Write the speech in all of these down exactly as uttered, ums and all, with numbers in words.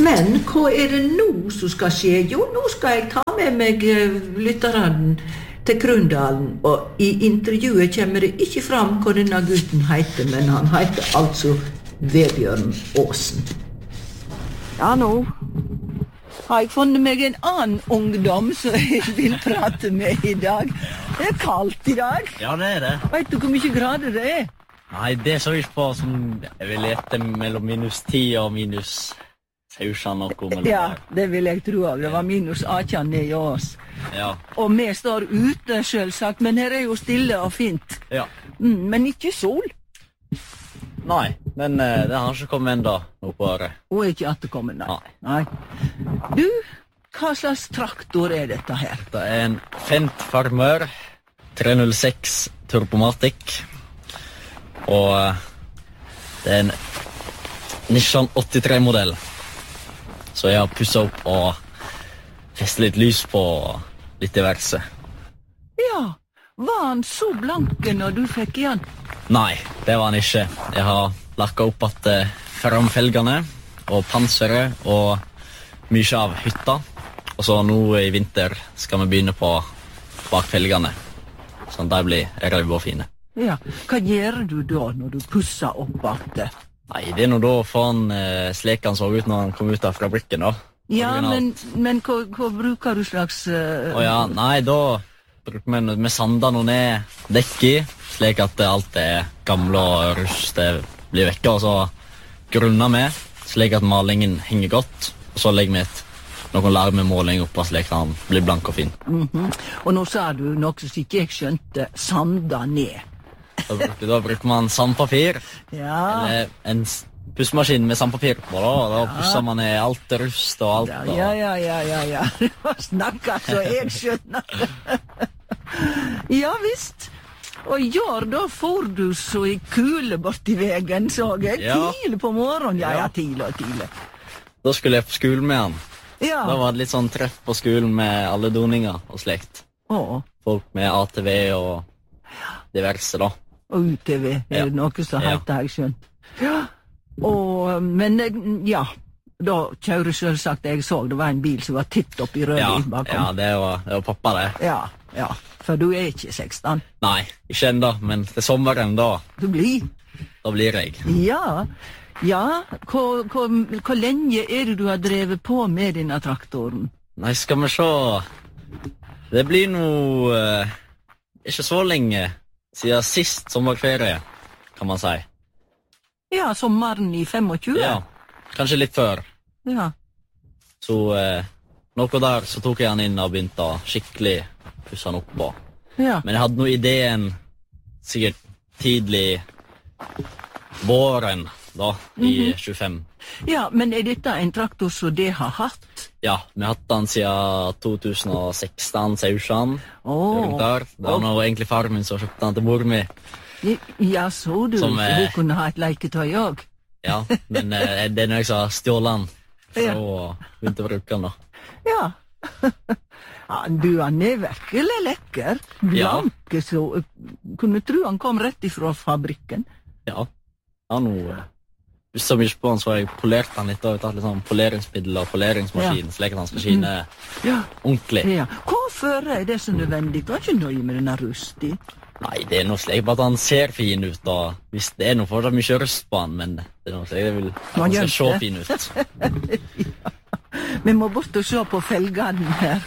Men hva er det nå som skal skje? Jo, nå skal jeg ta med meg lytteren til Krundalen, og i intervjuet kommer det ikke fram hva denne gutten heter, men han heter altså Vebjørn Aasen. Ja, nå har jeg funnet meg en annen ungdom som jeg vil prate med i dag. Det er kaldt i dag. Ja, det er det. Vet du hvor mye grader det er? Nei, det så ikke på som jeg vil gjette mellom minus ti og minus sausan og mellom Ja, det vil jeg tro av. Det var minus atten ned i oss. Ja. Og vi står ute, selvsagt, men her er jo stille og fint. Ja. Mm, men ikke sol. Nei, men uh, det har ikke kommet enda nå på året. Og ikke at det kommer, nei. Nei. nei. Du, hva slags traktor er dette her? Det er en Fendt Farmer tre null seks Turbomatic. Og uh, det er en Nissan åttitre-modell. Så jeg har pusset opp og festet litt lys på litt diverse. Ja, var han så blanke når du fikk igjen? Nei, det var han ikke. Jeg har lakket opp at uh, framfelgene og panseret og mye av hytta. Og så nå i vinter skal vi begynne på bakfelgene. Sånn at de blir røde og fine. Ja, hva gjør du da når du pusser opp alt det? Nei, det er nå da for han uh, slik han så ut når han kom ut av fabrikken da. Ja, men, men hva, hva bruker du slags... Uh, Å ja, nei, da bruker vi med sander noe ned dekk i, slik at alt er gamle og rust blir vekke, og så grunner vi, slik at malingen henger godt, og så legger vi et, noen larmemåling oppå, slik at han blir blank og fin. Mm-hmm. Og nå sa du noe som ikke jeg skjønte, sander ned. Da bruker, da bruker man sandpapir, ja. Eller en pussmaskin med sandpapir på, da, og da pusser man ned alt rust og alt. Ja, ja, ja, ja, ja. Det snakker så jeg skjønner. Ja, visst. Og gjør da får du så i kule bort i vegen, så jeg. Ja. Tidlig på morgenen, ja, ja, tidlig og tidlig. Da skulle jeg på skolen med han. Ja. Da var det litt sånn treff på skolen med alle doninger og slekt. Åh. Folk med A T V og diverse, da. Og U T V, er Ja. det noe som Ja. heter, jeg skjønt. Ja. Og, men, ja, da kjører selvsagt, jeg så, det var en bil som var titt opp i rød Ja, bakom. ja det, var, det var pappa det. Ja, ja, for du er ikke seksten. Nei, ikke enda, men til sommeren da, Du blir. da blir jeg. Ja, ja, hvor, hvor, hvor lenge er det du har drevet på med denne traktoren? Nei, skal vi se. Det blir noe eh, ikke så lenge siden sist sommerferie, kan man si. Ja, sommeren i tjuefem. Ja, kanskje litt før. Ja. Så eh, noe der så tok jeg han inn og begynte å skikkelig pusse han opp på. Ja. Men jeg hadde noe ideen sikkert tidlig våren da, i Mhm. tjuefem. Ja, men er dette en traktor som det har hatt? Ja, vi har hatt den siden to tusen og seksten, Sausjan. Åh. Der. Det var nå egentlig far min som kjøpte den til mor mi. Ja, så du, Som, eh, hun kunne ha et leketøy også. Ja, men eh, det er når jeg sa stjålet den, Ja. så begynte å bruke den da. Ja. Ja, du, han er virkelig lekker. Blanke, så kunne tro han kom rett ifra fabrikken. Ja, ja nå eh, hvis så mye på den, så har jeg polert den litt, og tatt litt sånn poleringsmiddel og poleringsmaskin, slik at han skal skine Ja. ordentlig. Ja. Hvorfor er det så nødvendig? Du er ikke nøye med denne rust i? Nei, det er noe slik bare at han ser fin ut, og hvis det er noe for det er mye røst på han, men det er noe slik jeg vil at han skal se fin ut. Vi må bort og se på felgene her.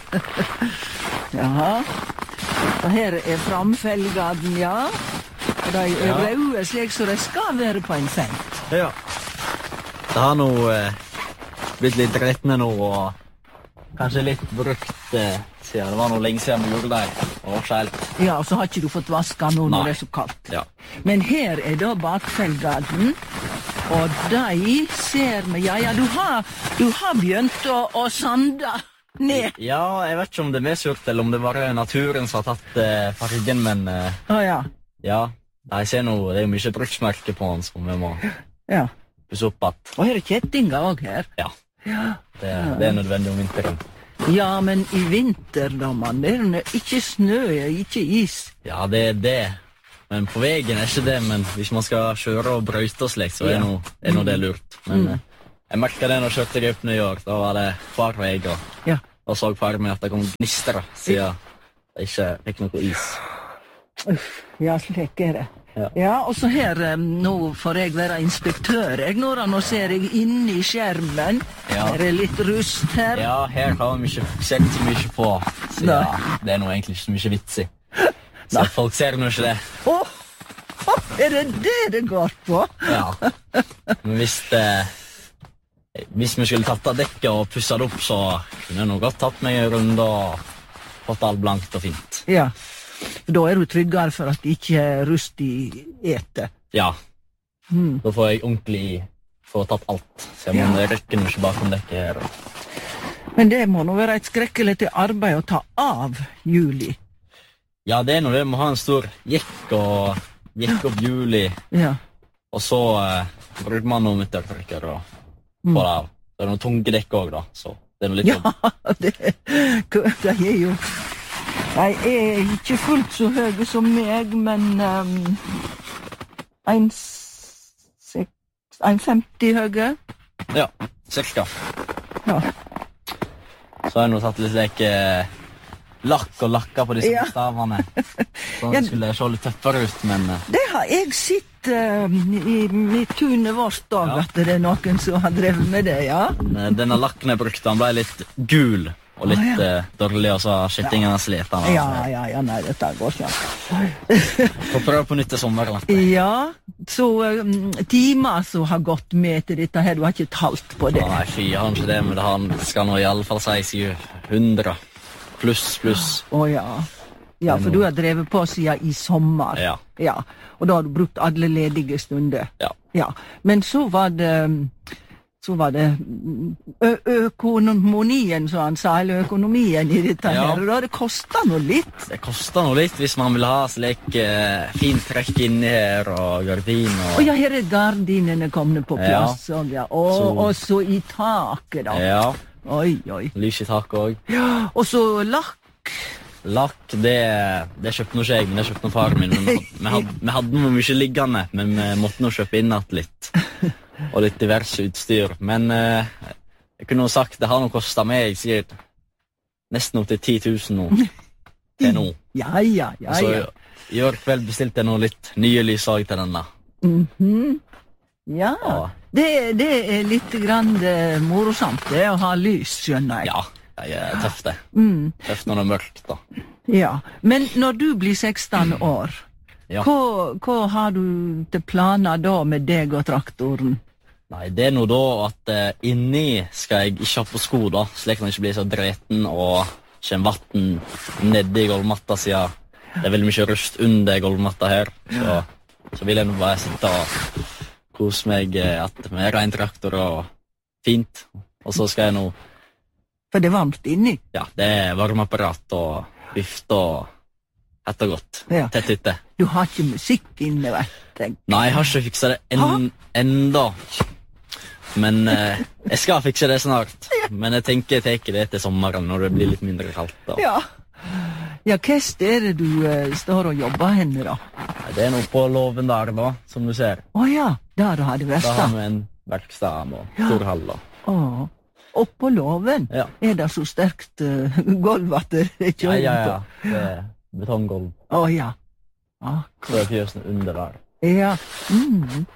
Ja. Og her er framfelgene, ja. Og de er Ja. røde, slik som de skal være på en Fendt. Ja. Det har nå eh, blitt litt rettende nå, og kanskje litt brukt eh, siden det var noe lenge siden vi gjorde det, og skjelt. Ja, og så har ikke du fått vaska nå når Nei. det er så kaldt. Ja. Men her er da bakfelgene, og de ser vi, ja, ja, du har, du har begynt å, å sande ned. Ja, jeg vet ikke om det er medsurt, eller om det bare er naturen som har tatt eh, fargen, men eh, Å ja, ja, jeg ser nå, det er jo mye bruksmerke på den som vi må ja. pusse opp at, Og her er kjettinger også her. ja, Ja. det, det er nødvendig om vinteren. Ja, men i vinter, da, mann, det er det ikke snø, ikke is. Ja, det er det. Men på veien er ikke det, men hvis man skal kjøre og brøyte og slik, så er Ja. nå er nå det lurt. Men Mm. eh, Jeg merket det når jeg kjørte opp New York, da var det hver vei, og, Ja. og så far meg at det kom gnistere, siden jeg ikke fikk noe is. Uff, ja, slik er det. Ja. Ja, og så her, eh, nå får jeg være inspektør, jeg, Nora, nå ser jeg inne i skjermen. Ja. Er det litt rust her? Ja, her har vi ikke sett så mye på, så Nei. ja, det er nå egentlig ikke så mye vits i. Så folk ser nå ikke det. Åh, åh, er det det det går på? Ja. Men hvis det... Hvis vi skulle tatt av dekket og pusset det opp, så kunne jeg nok godt tatt meg en runde og fått alt blankt og fint. Ja, da er du tryggere for at det ikke er rust i ete. Ja, Hmm. da får jeg ordentlig i for å tatt alt. Så jeg må Ja. rekke noe ikke bakom dekket her. Men det må nå være et skrekkelig til arbeid å ta av Juli. Ja, det er nå det. Vi må ha en stor jekk og jekk opp hjulet, Ja. og så eh, bruker man noe midtertrykker og Mm. få det av. Det er noen tunge dekk også da, så det er noe litt Ja, jobb. det, det er jo... De er ikke fullt så høye som meg, men um, en, seks, en femti høye. Ja, cirka. Ja. Så har jeg nå tatt litt leke lakk og lakka på disse Ja. stavene. Så Ja. det skulle se litt tøffere ut, men eh, Det har jeg sett uh, i, i tunet vårt òg, Ja. at det er noen som har drevet med det, ja. men denne lakken jeg brukte, han ble litt gul og litt Å, ja. eh, dårlig, og så har skittingen slet han. Ja, ja, ja, nei, dette går ikke. Får prøve på nytt til sommeren. Ja, så um, timer som har gått med til dette her, du har ikke talt på det. Nei, fy, jeg har ikke det, men det han skal nå i alle fall si syv hundre. Pluss, pluss. Å ja. Ja, for du har drevet på siden i sommer. Ja. Ja, og da har du brukt alle ledige stunder. Ja. Ja, men så var det, så var det ø økonomien, som han sa, eller økonomien i dette Ja. her, og da det kostet noe litt. Det koster noe litt hvis man vil ha slik eh, fint trekk inni her og gardin og... Og ja, her er gardinene kommet på Ja. plass, og ja, og, Så- og så i taket da. Ja, Oi, oi. lys i taket også. Ja, og så lakk. Lakk, det, det kjøpte nå ikke jeg, men det kjøpte nå faren min. Men vi hadde, vi hadde noe mye liggende, men vi måtte nå kjøpe inn at litt. Og litt diverse utstyr. Men eh, jeg kunne jo sagt, det har nå kostet meg, jeg sier, nesten opp til ti tusen nå. Til nå. Ja, ja, ja, Så ja. i år kveld bestilte jeg nå litt nye lys også til denne. Mhm. Ja, Ja. det, det er litt grann eh, morosamt det å ha lys, skjønner jeg. Ja, det er tøft det. Mm, Tøft når det er mørkt da. ja. Men når du blir seksten år, Ja. hva, hva har du til planer da med deg og traktoren? Nei, det er nå da at eh, inni skal jeg ikke ha på sko da, slik at den ikke blir så dreten og kommer vatten nede i gulvmatta siden det er veldig mye rust under gulvmatta her. Så, så vil jeg nå bare sitte og kose meg eh, at med ren traktor og fint. Og så skal jeg nå, For det er varmt inni. ja, det er varmeapparat og vift og hett og godt. Ja. Tett hytte. Du har ikke musikk inne, vet jeg. Nei, jeg har ikke fikset det en, enda. Men eh, jeg skal fikse det snart. Men jeg tenker jeg tar det til sommeren når det blir litt mindre kaldt. Da. Ja. Ja, hva er det du eh, står og jobber henne da? Det er noe på låven der da, som du ser. Å ja, der har det Da har versta. vi en verksted og stor hall. da. Å, oppå låven Ja. er det så sterkt uh, gulv at det er Ja, kjøring ja, på. ja. Det er betonggolv. Å ja. Så er fjøsene under der. Ja. Mm.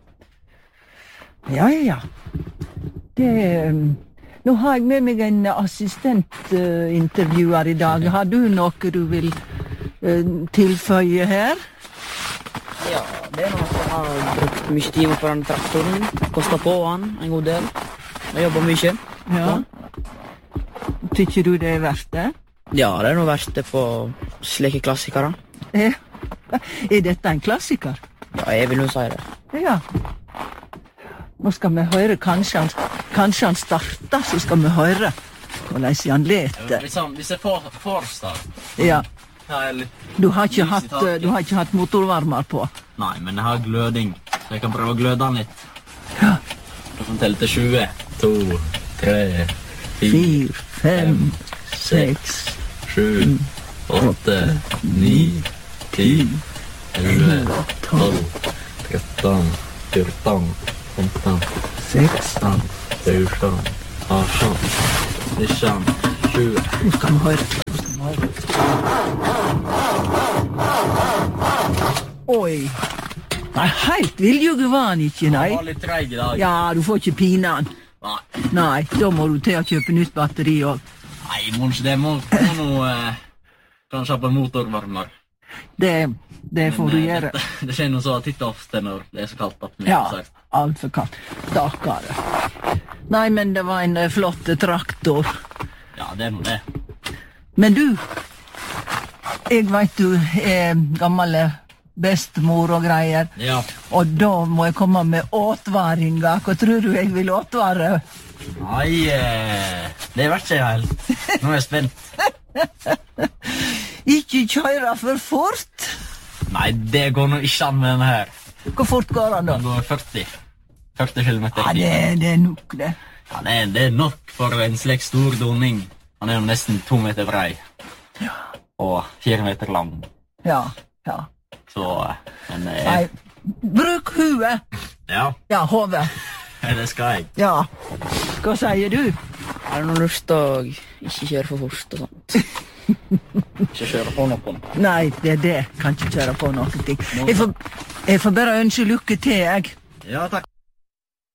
Ja, ja. Det um, Nå har jeg med meg en assistentintervjuer i dag. Har du noe du vil uh, tilføye her? Ja, det er noe at jeg har brukt mye timer på den traktoren. Kostet på han en god del. Jeg jobber mye. Ja. Tykker du det er verdt det? Ja, det er noe verdt det på slike klassikere. Eh, Er dette en klassiker? Ja, jeg vil jo si det. Ja. Nå skal vi høre, kanskje han, kanskje han starter, så skal vi høre hvordan han leter. Hvis, han, hvis jeg får, får start, Ja. har jeg litt... Du har ikke Lys i hatt, taket. du har ikke hatt motorvarmer på. Nei, men jeg har gløding, så jeg kan prøve å gløde den litt. Ja. Du kan telle til tjue. To, tre, fire, Fire, fem, seks, sju, åtte, ni, ti, elleve, tolv, tretten, fjorten, femten, seks, seksten, fjorton, arton, nitton, tjugo. Nå skal vi høre. Nå skal vi høre. Oi. Nei, helt viljuge var han ikke, nei. Han var litt treig i dag. Ja, du får ikke pine han. Nei. Nei, da må du til å kjøpe nytt batteri også. Nei, måske det må, må nå eh, kanskje ha på en motorvarmer. Det, det får Men, du eh, gjøre. Det, det skjer noe så titt ofte når det er så kaldt. At Ja, alt for kaldt. Stakkare. Nei, men det var en eh, flott traktor. Ja, det er noe det. Men du, jeg vet du er gammel bestemor og greier, Ja. og da må jeg komme med åtvaringa. Hva tror du jeg vil åtvare? Nei, eh, det vet ikke jeg helt. Nå er jeg spent. Ikke kjøre for fort. Nei, det går nå ikke an med denne her. Hvor fort går han da? Den går førti. førti kilometer Ja, i det, timen. det er nok det. Ja, det er, det er nok for en slik stor donning. Han er jo nesten to meter brei. Ja. Og fire meter lang. Ja, ja. Så, eh, men eh, Nei, bruk huet. ja, Ja, hodet. det skal jeg. Ja. Hva sier du? Er det noe lyst til å ikke kjøre for fort og sånt? Ikke kjøre på noen. Nei, det er det. Kan ikke kjøre på noen ting. Jeg får, jeg får bare ønske lykke til, jeg. Ja, takk.